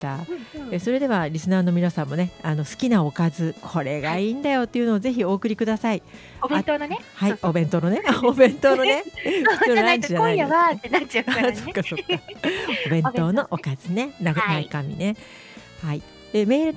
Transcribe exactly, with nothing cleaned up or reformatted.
た。 うんうん。 え、それではリスナーの皆さんもね、あの好きなおかず、これはい。 がいいんだよっていうのをぜひお送りください。 お弁あ当のね、 はい、おそうそうそう。 弁当のね、お弁当のね。普そう、 通のランじゃないとチじゃないの。 今夜はってなっちゃうかあ、 らね。 そっかそっか。お弁お弁当のお当のね。 かずね、なはい。 中身ね。はい。で、メール